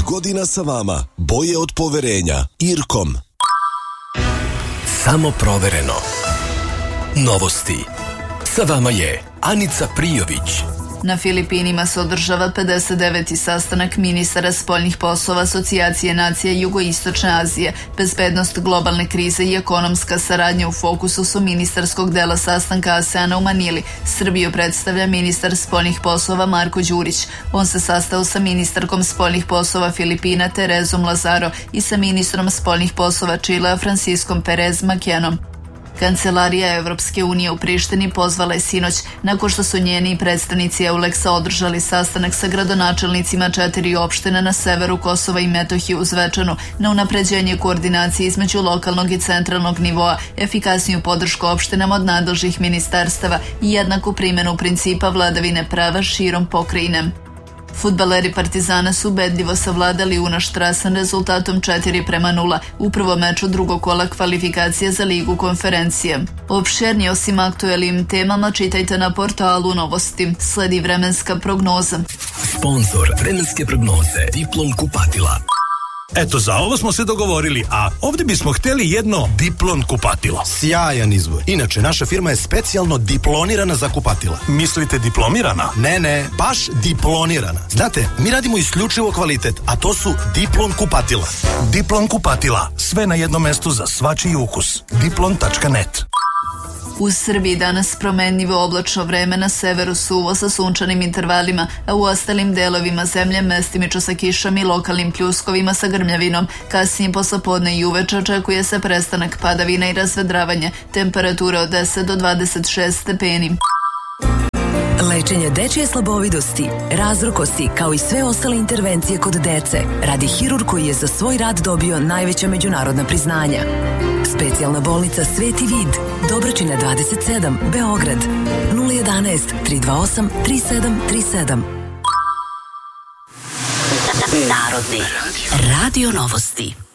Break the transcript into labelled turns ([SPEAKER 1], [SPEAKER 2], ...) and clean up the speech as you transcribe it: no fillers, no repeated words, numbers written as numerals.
[SPEAKER 1] godina sa vama. Boje od poverenja. Irkom.
[SPEAKER 2] Samo provereno. Novosti. Sa vama je Anica Prijović.
[SPEAKER 3] Na Filipinima se održava 59. sastanak ministara spoljnih poslova Asocijacije nacija Jugoistočne Azije. Bezbednost, globalne krize i ekonomska saradnja u fokusu su ministarskog dela sastanka ASEANA u Manili. Srbiju predstavlja ministar spoljnih poslova Marko Đurić. On se sastao sa ministarkom spoljnih poslova Filipina Terezom Lazaro i sa ministrom spoljnih poslova Čilea Franciskom Perez Makenom. Kancelarija Evropske unije u Prištini pozvala je sinoć, nakon što su njeni predstavnici EULEX-a održali sastanak sa gradonačelnicima 4 opština na severu Kosova i Metohije u Zvečanu, na unapređenje koordinacije između lokalnog i centralnog nivoa, efikasniju podršku opštinama od nadležnih ministarstava i jednaku primjenu principa vladavine prava širom pokrajine. Fudbaleri Partizana su ubedljivo savladali Unaštrasan rezultatom 4:0 u prvom meču drugog kola kvalifikacije za Ligu konferencije. Opširnije osim aktuelnim temama čitajte na portalu Novosti. Sledi vremenska prognoza.
[SPEAKER 2] Sponzor vremenske prognoze Diplom kupatila.
[SPEAKER 4] Eto, za ovo smo se dogovorili, a ovdje bismo htjeli jedno Diplon kupatilo.
[SPEAKER 5] Sjajan izbor. Inače, naša firma je specijalno diplonirana za kupatila.
[SPEAKER 4] Mislite diplomirana?
[SPEAKER 5] Ne, baš diplonirana. Znate, mi radimo isključivo kvalitet, a to su Diplon kupatila.
[SPEAKER 4] Diplon kupatila, sve na jednom mestu za svačiji ukus. Diplon.net.
[SPEAKER 3] U Srbiji danas promenljivo oblačno vreme, na severu suvo sa sunčanim intervalima, a u ostalim delovima zemlje mestimično sa kišom i lokalnim pljuskovima sa grmljavinom. Kasnije poslepodne i uveče očekuje se prestanak padavina i razvedravanje, temperature od 10 do 26 stepeni.
[SPEAKER 6] Lečenje dečje slabovidosti, razrukosti, kao i sve ostale intervencije kod dece, radi hirurg koji je za svoj rad dobio najveća međunarodna priznanja. Specijalna bolnica Sveti Vid, Dobračina 27, Beograd, 011 328 3737.
[SPEAKER 7] Narodni radio novosti.